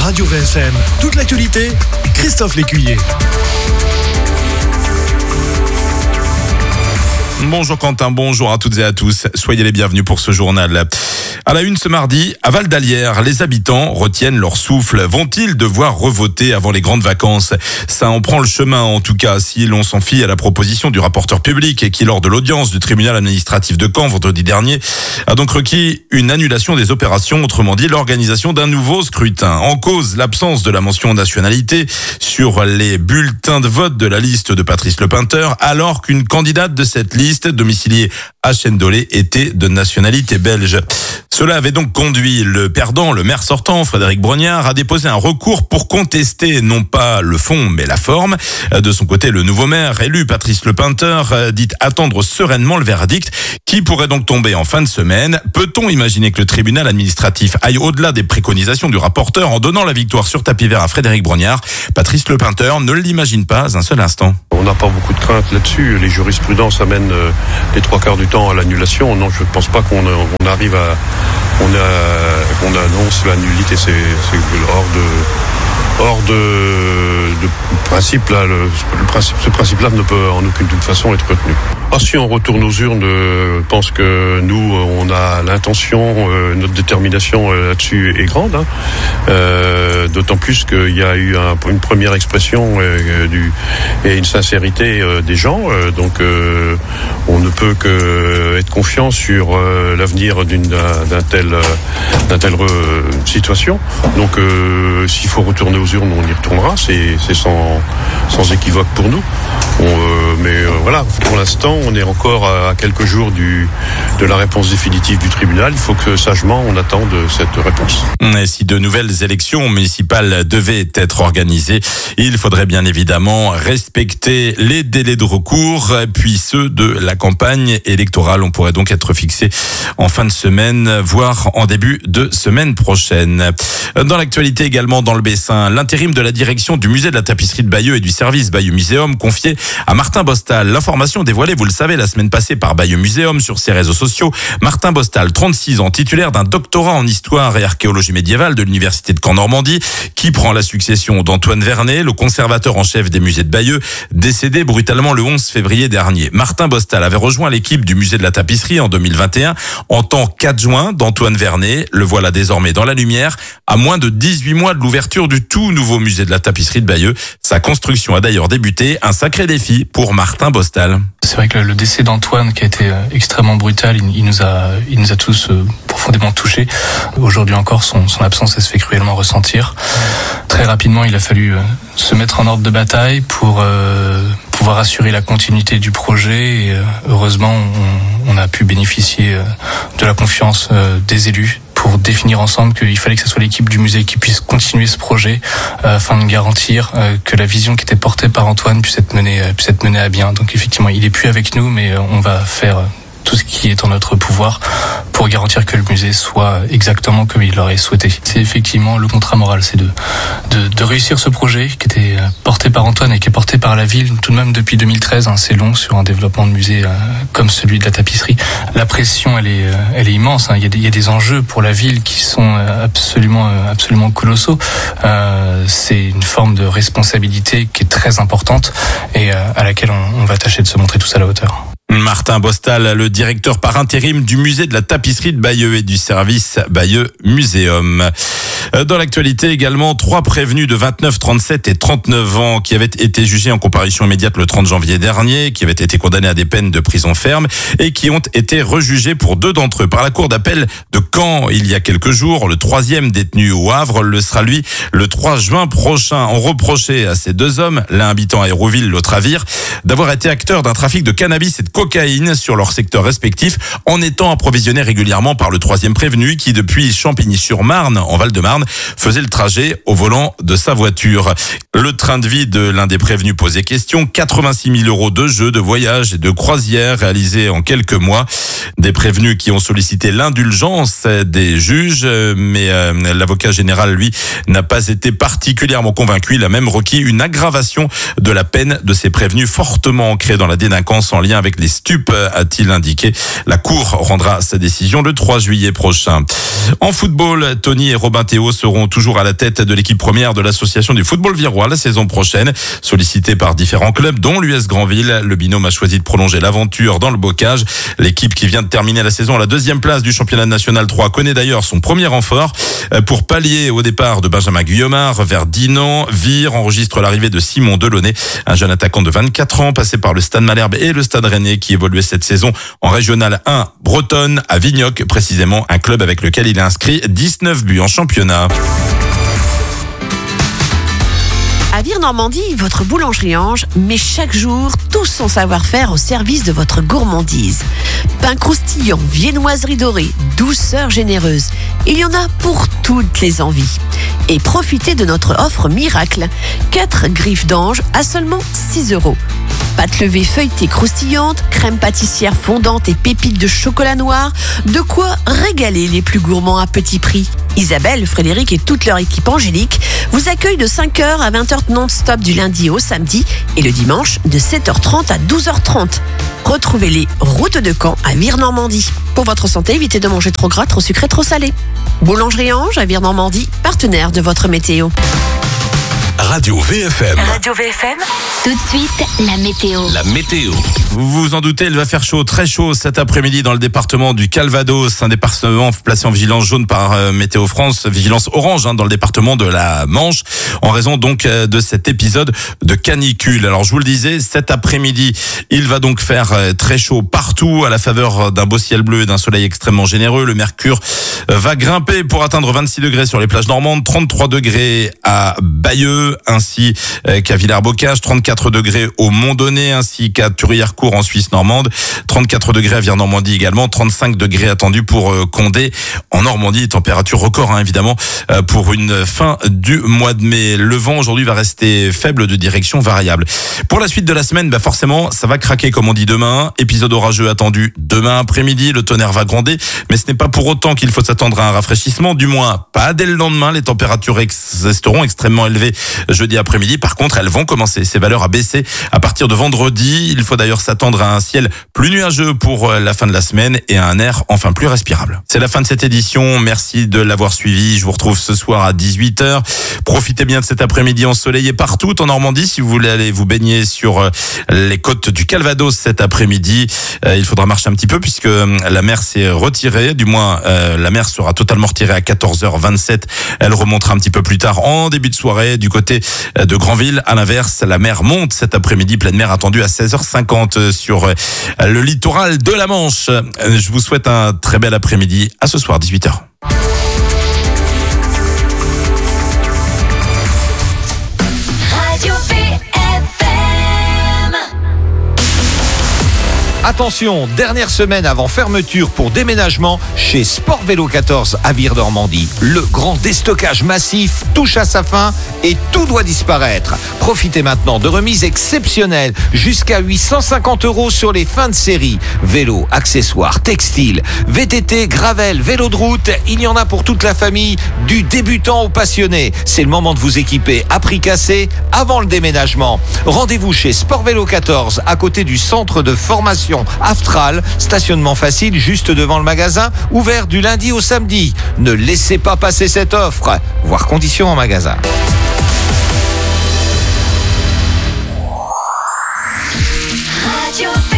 Radio VSM, toute l'actualité, Christophe Lécuyer. Bonjour Quentin, bonjour à toutes et à tous. Soyez les bienvenus pour ce journal. À la une ce mardi, à Val d'Alière, les habitants retiennent leur souffle. Vont-ils devoir revoter avant les grandes vacances? Ça en prend le chemin en tout cas si l'on s'en fie à la proposition du rapporteur public qui, lors de l'audience du tribunal administratif de Caen vendredi dernier, a donc requis une annulation des opérations, autrement dit l'organisation d'un nouveau scrutin. En cause, l'absence de la mention nationalité sur les bulletins de vote de la liste de Patrice Lepeinteur, alors qu'une candidate de cette liste, domiciliée à Chêne-Dolé, était de nationalité belge. Cela avait donc conduit le perdant, le maire sortant, Frédéric Brognard, à déposer un recours pour contester non pas le fond mais la forme. De son côté, le nouveau maire élu, Patrice Lepeinteur, dit attendre sereinement le verdict qui pourrait donc tomber en fin de semaine. Peut-on imaginer que le tribunal administratif aille au-delà des préconisations du rapporteur en donnant la victoire sur tapis vert à Frédéric Brognard? Patrice Lepeinteur ne l'imagine pas un seul instant. On n'a pas beaucoup de crainte là-dessus. Les jurisprudences amènent les trois quarts du temps à l'annulation. Non, je ne pense pas qu'on arrive à... qu'on annonce la nullité. C'est hors de principe là. Ce principe-là ne peut en aucune façon être retenu. Si on retourne aux urnes, je pense que nous, on a l'intention, notre détermination là-dessus est grande. D'autant plus qu'il y a eu une première expression et une sincérité des gens. Donc, on ne peut que être confiant sur l'avenir d'une telle situation. Donc, s'il faut retourner aux urnes, on y retournera. C'est sans équivoque pour nous. Mais voilà, pour l'instant, on est encore à quelques jours de la réponse définitive du tribunal. Il faut que sagement on attende cette réponse. Et si de nouvelles élections municipales devaient être organisées, il faudrait bien évidemment respecter les délais de recours, puis ceux de la campagne électorale. On pourrait donc être fixé en fin de semaine, voire en début de semaine prochaine. Dans l'actualité également dans le Bessin, l'intérim de la direction du musée de la tapisserie de Bayeux et du service Bayeux Muséum confié à Martin Bostal. L'information dévoilée, vous le savez, la semaine passée par Bayeux Muséum sur ses réseaux sociaux. Martin Bostal, 36 ans, titulaire d'un doctorat en histoire et archéologie médiévale de l'université de Caen-Normandie, qui prend la succession d'Antoine Vernet, le conservateur en chef des musées de Bayeux, décédé brutalement le 11 février dernier. Martin Bostal avait rejoint l'équipe du musée de la tapisserie en 2021 en tant qu'adjoint d'Antoine Vernet. Le voilà désormais dans la lumière, à moins de 18 mois de l'ouverture du tout nouveau musée de la tapisserie de Bayeux. Sa construction a d'ailleurs débuté, un sacré défi pour Martin Bostal. C'est vrai que le décès d'Antoine, qui a été extrêmement brutal, il nous a tous profondément touchés. Aujourd'hui encore, son absence, elle se fait cruellement ressentir. Très rapidement, il a fallu se mettre en ordre de bataille pour pouvoir assurer la continuité du projet. Et heureusement, on a pu bénéficier de la confiance des élus pour définir ensemble qu'il fallait que ce soit l'équipe du musée qui puisse continuer ce projet afin de garantir que la vision qui était portée par Antoine puisse être menée à bien. Donc effectivement, il est plus avec nous, mais on va faire tout ce qui est en notre pouvoir pour garantir que le musée soit exactement comme il l'aurait souhaité. C'est effectivement le contrat moral, c'est de réussir ce projet qui était porté par Antoine et qui est porté par la ville tout de même depuis 2013. C'est long sur un développement de musée comme celui de la tapisserie. La pression, elle est immense. Il y a des enjeux pour la ville qui sont absolument colossaux. C'est une forme de responsabilité qui est très importante et à laquelle on va tâcher de se montrer tous à la hauteur. Martin Bostal, le directeur par intérim du musée de la tapisserie de Bayeux et du service Bayeux Muséum. Dans l'actualité également, 3 prévenus de 29, 37 et 39 ans qui avaient été jugés en comparution immédiate le 30 janvier dernier, qui avaient été condamnés à des peines de prison ferme et qui ont été rejugés pour 2 d'entre eux par la cour d'appel de Caen il y a quelques jours. Le 3e détenu au Havre le sera lui le 3 juin prochain. On reprochait à ces 2 hommes, l'un habitant à Hérouville, l'autre à Vire, d'avoir été acteurs d'un trafic de cannabis et de cocaïne sur leur secteur respectif en étant approvisionnés régulièrement par le 3e prévenu qui, depuis Champigny-sur-Marne, en Val-de-Marne, faisait le trajet au volant de sa voiture. Le train de vie de l'un des prévenus posait question. 86 000 euros de jeux, de voyages et de croisières réalisés en quelques mois. Des prévenus qui ont sollicité l'indulgence des juges, mais l'avocat général, lui, n'a pas été particulièrement convaincu. Il a même requis une aggravation de la peine de ces prévenus fortement ancrés dans la délinquance en lien avec les stupes, a-t-il indiqué. La Cour rendra sa décision le 3 juillet prochain. En football, Tony et Robin Théos seront toujours à la tête de l'équipe première de l'association du football virois la saison prochaine. Sollicité par différents clubs, dont l'US Granville, le binôme a choisi de prolonger l'aventure dans le bocage. L'équipe qui vient de terminer la saison à la 2e place du championnat national 3 connaît d'ailleurs son premier renfort. Pour pallier au départ de Benjamin Guyomard vers Dinan, Vire enregistre l'arrivée de Simon Delaunay, un jeune attaquant de 24 ans passé par le Stade Malherbe et le Stade Rennais qui évoluait cette saison en Régional 1 bretonne à Vignoc, précisément un club avec lequel il a inscrit 19 buts en championnat. À Vire Normandie, votre boulangerie Ange met chaque jour tout son savoir-faire au service de votre gourmandise. Pain croustillant, viennoiserie dorée, douceur généreuse. Il y en a pour toutes les envies. Et profitez de notre offre miracle. 4 griffes d'ange à seulement 6 €. Pâte levée feuilletée croustillante, crème pâtissière fondante et pépites de chocolat noir. De quoi régaler les plus gourmands à petit prix. Isabelle, Frédéric et toute leur équipe angélique vous accueillent de 5h à 20h non-stop du lundi au samedi et le dimanche de 7h30 à 12h30. Retrouvez-les route de Caen à Vire Normandie. Pour votre santé, évitez de manger trop gras, trop sucré, trop salé. Boulangerie Ange à Vire Normandie, partenaire de votre météo. Radio VFM. Radio VFM. Tout de suite, la météo. La météo. Vous vous en doutez, il va faire chaud, très chaud cet après-midi dans le département du Calvados, un département placé en vigilance jaune par Météo France, vigilance orange dans le département de la Manche, en raison donc de cet épisode de canicule. Alors je vous le disais, cet après-midi, il va donc faire très chaud partout à la faveur d'un beau ciel bleu et d'un soleil extrêmement généreux. Le mercure va grimper pour atteindre 26 degrés sur les plages normandes, 33 degrés à Bayeux, ainsi qu'à Villers-Bocage, 34 degrés au Mont-Donné, ainsi qu'à Thury-Harcourt en Suisse normande, 34 degrés à Vire-Normandie également, 35 degrés attendus pour Condé en Normandie, température record évidemment pour une fin du mois de mai. Le vent aujourd'hui va rester faible de direction variable. Pour la suite de la semaine, forcément ça va craquer comme on dit demain, épisode orageux attendu demain après-midi, le tonnerre va gronder, mais ce n'est pas pour autant qu'il faut s'attendre à un rafraîchissement, du moins pas dès le lendemain. Les températures resteront extrêmement élevées jeudi après-midi. Par contre, elles vont commencer ces valeurs à baisser à partir de vendredi. Il faut d'ailleurs s'attendre à un ciel plus nuageux pour la fin de la semaine et à un air enfin plus respirable. C'est la fin de cette édition. Merci de l'avoir suivi. Je vous retrouve ce soir à 18h. Profitez bien de cet après-midi ensoleillé partout en Normandie. Si vous voulez aller vous baigner sur les côtes du Calvados cet après-midi, il faudra marcher un petit peu puisque la mer s'est retirée. Du moins, la mer sera totalement retirée à 14h27. Elle remontera un petit peu plus tard en début de soirée du côté de Granville. À l'inverse, la mer monte cet après-midi, pleine mer attendue à 16h50 sur le littoral de la Manche. Je vous souhaite un très bel après-midi. À ce soir, 18h. Radio VFM. Attention, dernière semaine avant fermeture pour déménagement chez Sport Vélo 14 à Vire Normandie. Le grand déstockage massif touche à sa fin et tout doit disparaître. Profitez maintenant de remises exceptionnelles jusqu'à 850 € sur les fins de série. Vélos, accessoires, textiles, VTT, gravel, vélo de route, il y en a pour toute la famille, du débutant au passionné. C'est le moment de vous équiper à prix cassé avant le déménagement. Rendez-vous chez Sport Vélo 14 à côté du centre de formation Aftral, stationnement facile juste devant le magasin, ouvert du lundi au samedi. Ne laissez pas passer cette offre. Voir conditions en magasin. Radio